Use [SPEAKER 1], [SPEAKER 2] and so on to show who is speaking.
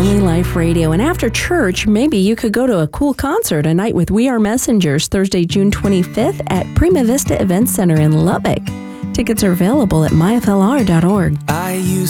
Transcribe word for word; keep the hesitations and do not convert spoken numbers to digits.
[SPEAKER 1] Family Life Radio. And after church, maybe you could go to a cool concert, a night with We Are Messengers, Thursday, June twenty-fifth at Prima Vista Event Center in Lubbock. Tickets are available at my f l r dot org.
[SPEAKER 2] I used